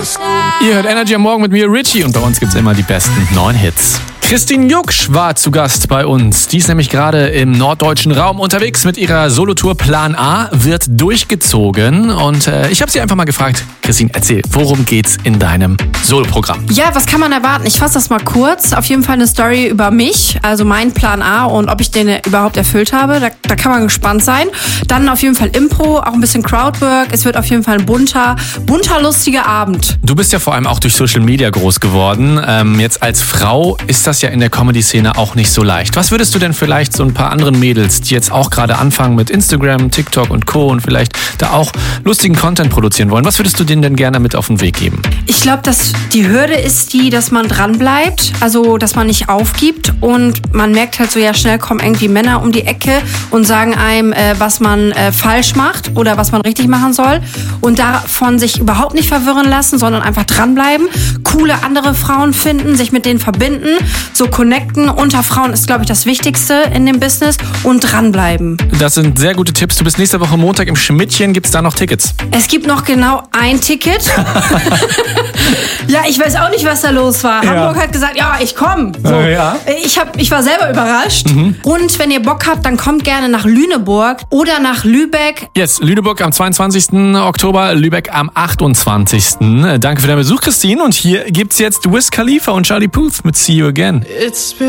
Ihr hört Energy am Morgen mit mir, Richie, und bei uns gibt's immer die besten 9 Hits. Christine Jucksch war zu Gast bei uns. Die ist nämlich gerade im norddeutschen Raum unterwegs mit ihrer Solotour Plan A, wird durchgezogen. Und ich habe sie einfach mal gefragt, Christine, erzähl, worum geht's in deinem Soloprogramm? Ja, was kann man erwarten? Ich fasse das mal kurz. Auf jeden Fall eine Story über mich, also mein Plan A und ob ich den überhaupt erfüllt habe. Da kann man gespannt sein. Dann auf jeden Fall Impro, auch ein bisschen Crowdwork. Es wird auf jeden Fall ein bunter, lustiger Abend. Du bist ja vor allem auch durch Social Media groß geworden. Jetzt als Frau ist das ja in der Comedy-Szene auch nicht so leicht. Was würdest du denn vielleicht so ein paar anderen Mädels, die jetzt auch gerade anfangen mit Instagram, TikTok und Co. und vielleicht da auch lustigen Content produzieren wollen, was würdest du denen denn gerne mit auf den Weg geben? Ich glaube, dass die Hürde ist dass man dran bleibt, also dass man nicht aufgibt, und man merkt halt so, ja, schnell kommen irgendwie Männer um die Ecke und sagen einem, was man falsch macht oder was man richtig machen soll, und davon sich überhaupt nicht verwirren lassen, sondern einfach dranbleiben, coole andere Frauen finden, sich mit denen verbinden, so connecten unter Frauen ist, glaube ich, das Wichtigste in dem Business, und dranbleiben. Das sind sehr gute Tipps. Du bist nächste Woche Montag im Schmidtchen. Gibt es da noch Tickets? Es gibt noch genau ein Ticket. Ja, ich weiß auch nicht, was da los war. Ja. Hamburg hat gesagt, ja, ich komme. So. Ja. Ich war selber überrascht. Und wenn ihr Bock habt, dann kommt gerne nach Lüneburg oder nach Lübeck. Jetzt Lüneburg am 22. Oktober, Lübeck am 28. Danke für deinen Besuch, Christine. Und hier gibt's jetzt Wiz Khalifa und Charlie Puth mit See You Again.